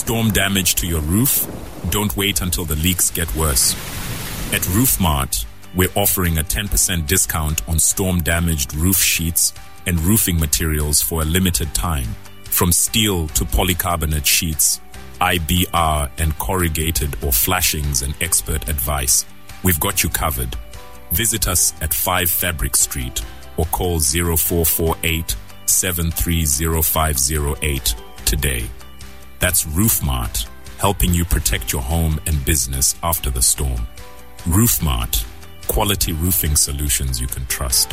Storm damage to your roof? Don't wait until the leaks get worse. At RoofMart, we're offering a 10% discount on storm-damaged roof sheets and roofing materials for a limited time. From steel to polycarbonate sheets, IBR and corrugated or flashings and expert advice. We've got you covered. Visit us at 5 Fabric Street or call 0448 730508 today. That's RoofMart, helping you protect your home and business after the storm. RoofMart, quality roofing solutions you can trust.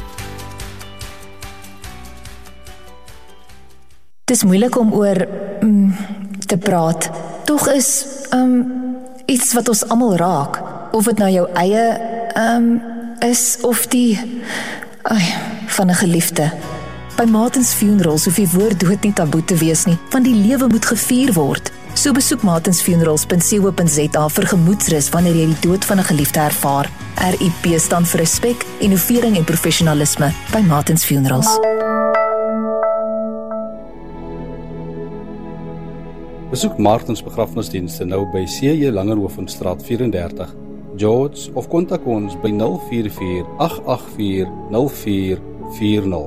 Dis moeilik om oor te praat. Tog is iets wat ons almal raak, of dit nou jou eie is of die van 'n geliefde. By Martins Funerals hoef die woord dood nie taboe te wees nie, want die lewe moet gevier word. So besoek martinsfunerals.co.za vir gemoedsrus wanneer jy die dood van 'n geliefde ervaar. RIP staan vir respek, innovering en professionalisme by Martins Funerals. Besoek Martins begrafnisdienste nou by C.J. Langerhovenstraat 34, George, of kontak ons by 044 884 0440.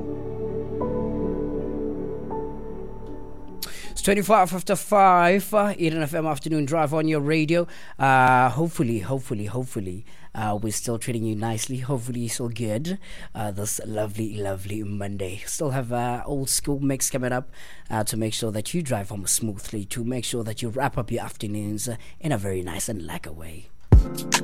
25 after 5, Eden FM Afternoon Drive on your radio. Hopefully, we're still treating you nicely. Hopefully, you're still good. This lovely Monday. Still have old school mix coming up to make sure that you drive home smoothly, to make sure that you wrap up your afternoons in a very nice and lekker way.